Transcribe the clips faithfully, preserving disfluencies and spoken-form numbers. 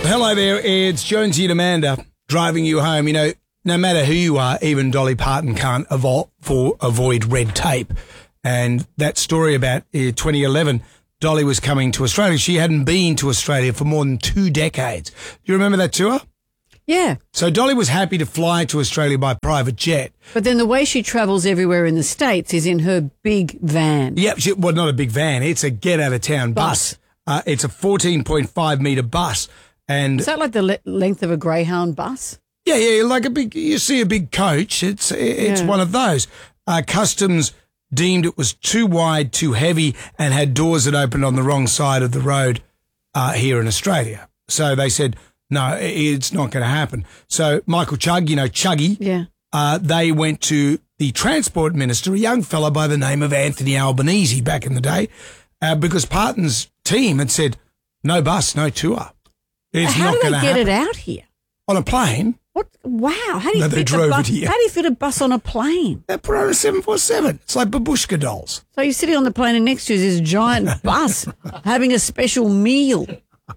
Hello there, it's Jonesy and Amanda driving you home. You know, no matter who you are, even Dolly Parton can't avo- for avoid red tape. And that story about uh, twenty eleven, Dolly was coming to Australia. She hadn't been to Australia for more than two decades. Do you remember that tour? Yeah. So Dolly was happy to fly to Australia by private jet. But then the way she travels everywhere in the States is in her big van. Yep, she, well, not a big van. It's a get-out-of-town bus. Bus. Uh, it's a fourteen point five metre bus. And Is that like the le- length of a Greyhound bus? Yeah, yeah, like a big, you see a big coach. It's it's Yeah. one of those. Uh, Customs deemed it was too wide, too heavy, and had doors that opened on the wrong side of the road uh, here in Australia. So they said, no, it's not going to happen. So Michael Chugg, you know, Chuggy, Yeah. uh, they went to the Transport Minister, a young fella by the name of Anthony Albanese back in the day, uh, because Parton's team had said, no bus, no tour. It's How not do going they to get happen. it out here? On a plane. What? Wow. How do you No, they fit drove a bus? it here. How do you fit a bus on a plane? They put on a seven forty-seven. It's like babushka dolls. So you're sitting on the plane and next to you is this giant bus having a special meal,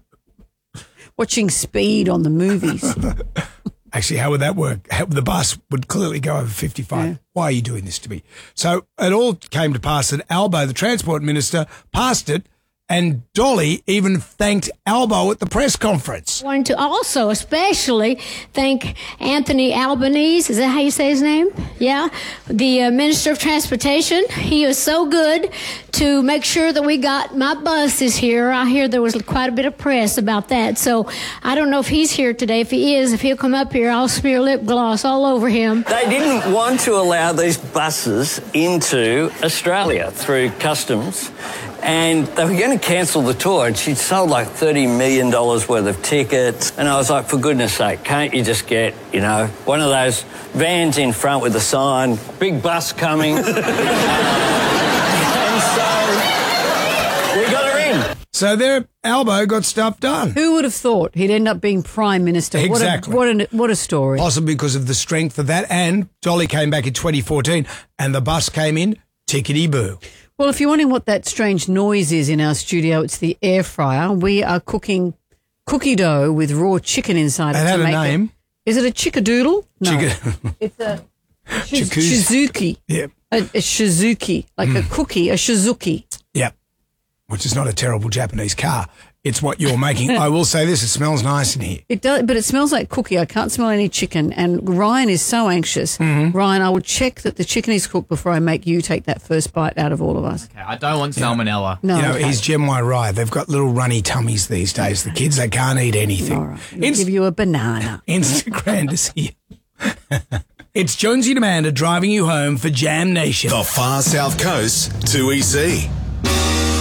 watching Speed on the movies. Actually, how would that work? How, the bus would clearly go over fifty-five. Yeah. Why are you doing this to me? So it all came to pass that Albo, the Transport Minister, passed it, and Dolly even thanked Albo at the press conference. I wanted to also especially thank Anthony Albanese. Is that how you say his name? Yeah. The uh, Minister of Transportation. He was so good to make sure that we got my buses here. I hear there was quite a bit of press about that. So I don't know if he's here today. If he is, if he'll come up here, I'll smear lip gloss all over him. They didn't want to allow these buses into Australia through customs, and they were going to cancel the tour, and she'd sold like thirty million dollars worth of tickets. And I was like, for goodness sake, can't you just get, you know, one of those vans in front with a sign, big bus coming. And so we got her in. So there, Albo got stuff done. Who would have thought he'd end up being Prime Minister? Exactly. What a, what a, what a story. Possibly because of the strength of that. And Dolly came back in twenty fourteen, and the bus came in, tickety-boo. Well, if you're wondering what that strange noise is in our studio, it's the air fryer. We are cooking cookie dough with raw chicken inside it. It to had a make name. It. Is it a chickadoodle? No. Chicken- It's a shiz- Jacuzzi. shizuki. Yep. A, a shizuki, like a cookie, a shizuki. Yep. Which is not a terrible Japanese car. It's what you're making. I will say this, it smells nice in here. It does, but it smells like cookie. I can't smell any chicken. And Ryan is so anxious. Mm-hmm. Ryan, I will check that the chicken is cooked before I make you take that first bite out of all of us. Okay, I don't want salmonella. No, You know, okay. he's Gen Y Rye. They've got little runny tummies these days. The kids, they can't eat anything. All right. I'll Inst- give you a banana. Instagram to see you. It's Jonesy and Amanda driving you home for Jam Nation. The Far South Coast two E C.